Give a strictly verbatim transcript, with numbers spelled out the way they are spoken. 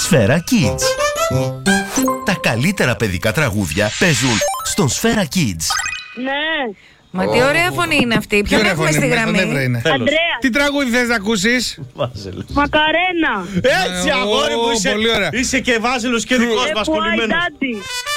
Σφαίρα Kids. Τα καλύτερα παιδικά τραγούδια παίζουν στον Σφαίρα Kids. Ναι. Μα τι ωραία φωνή είναι αυτή. Ποιον έχουμε στη γραμμή? Αντρέα. Τι τραγούδι θες να ακούσεις? Μακαρένα. Έτσι, αγόρι μου, Ω, είσαι, πολύ ωραία. είσαι και Βάζελος και δικός μας Why κολλημένος. daddy.